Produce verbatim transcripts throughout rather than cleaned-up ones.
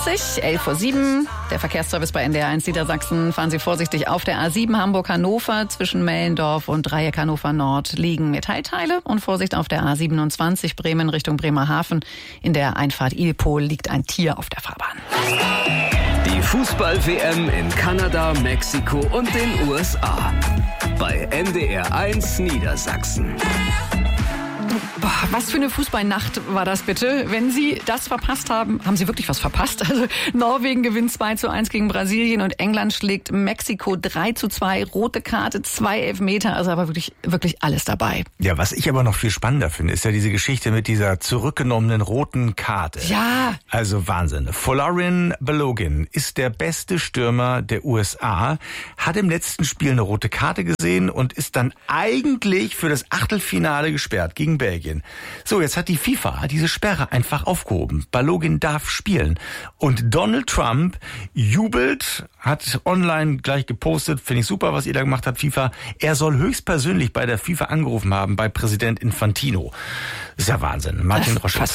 elf Uhr sieben, der Verkehrsservice bei N D R eins Niedersachsen. Fahren Sie vorsichtig auf der A sieben Hamburg-Hannover. Zwischen Mellendorf und Dreieck Hannover Nord liegen Metallteile. Und Vorsicht auf der A siebenundzwanzig Bremen Richtung Bremerhaven. In der Einfahrt Ilpol liegt ein Tier auf der Fahrbahn. Die Fußball-W M in Kanada, Mexiko und den U S A. Bei N D R eins Niedersachsen. Boah, was für eine Fußballnacht war das bitte? Wenn Sie das verpasst haben, haben Sie wirklich was verpasst? Also Norwegen gewinnt zwei zu eins gegen Brasilien und England schlägt Mexiko drei zu zwei. Rote Karte, zwei Elfmeter, also aber wirklich, wirklich alles dabei. Ja, was ich aber noch viel spannender finde, ist ja diese Geschichte mit dieser zurückgenommenen roten Karte. Ja. Also Wahnsinn. Folarin Balogun ist der beste Stürmer der U S A, hat im letzten Spiel eine rote Karte gesehen und ist dann eigentlich für das Achtelfinale gesperrt gegen Belgien. So, jetzt hat die FIFA diese Sperre einfach aufgehoben. Balogun darf spielen. Und Donald Trump jubelt, hat online gleich gepostet, finde ich super, was ihr da gemacht habt, FIFA. Er soll höchstpersönlich bei der FIFA angerufen haben, bei Präsident Infantino. Das ist ja Wahnsinn. Martin Rosches.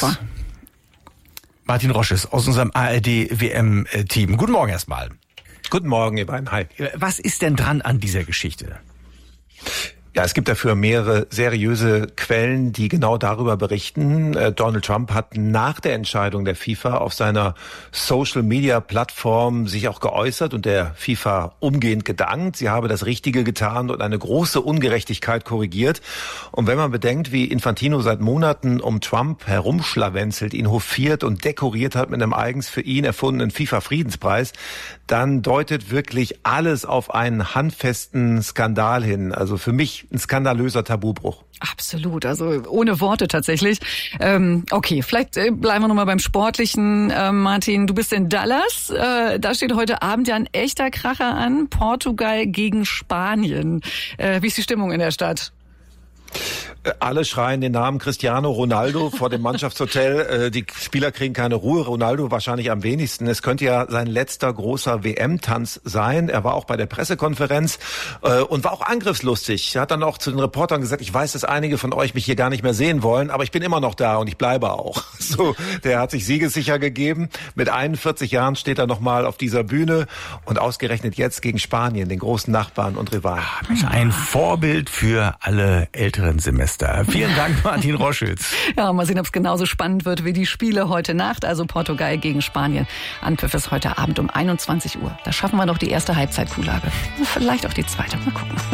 Martin Rosches aus unserem A R D-W M-Team. Guten Morgen erstmal. Guten Morgen, ihr beiden. Hi. Was ist denn dran an dieser Geschichte? Ja, es gibt dafür mehrere seriöse Quellen, die genau darüber berichten. Äh, Donald Trump hat nach der Entscheidung der FIFA auf seiner Social-Media-Plattform sich auch geäußert und der FIFA umgehend gedankt. Sie habe das Richtige getan und eine große Ungerechtigkeit korrigiert. Und wenn man bedenkt, wie Infantino seit Monaten um Trump herumschlawenzelt, ihn hofiert und dekoriert hat mit einem eigens für ihn erfundenen FIFA-Friedenspreis, dann deutet wirklich alles auf einen handfesten Skandal hin. Also für mich ein skandalöser Tabubruch. Absolut, also ohne Worte tatsächlich. Ähm, okay, vielleicht äh, bleiben wir nochmal beim Sportlichen. Äh, Martin, du bist in Dallas. Äh, da steht heute Abend ja ein echter Kracher an. Portugal gegen Spanien. Äh, wie ist die Stimmung in der Stadt? Alle schreien den Namen Cristiano Ronaldo vor dem Mannschaftshotel. Die Spieler kriegen keine Ruhe. Ronaldo wahrscheinlich am wenigsten. Es könnte ja sein letzter großer W M-Tanz sein. Er war auch bei der Pressekonferenz und war auch angriffslustig. Er hat dann auch zu den Reportern gesagt, ich weiß, dass einige von euch mich hier gar nicht mehr sehen wollen, aber ich bin immer noch da und ich bleibe auch. So, der hat sich siegessicher gegeben. Mit einundvierzig Jahren steht er nochmal auf dieser Bühne und ausgerechnet jetzt gegen Spanien, den großen Nachbarn und Rivalen. Ein Vorbild für alle älteren Semester. Vielen Dank, Martin Roschütz. Ja, mal sehen, ob es genauso spannend wird wie die Spiele heute Nacht. Also Portugal gegen Spanien. Anpfiff ist heute Abend um einundzwanzig Uhr. Da schaffen wir noch die erste Halbzeit-Kuhlage. Vielleicht auch die zweite. Mal gucken.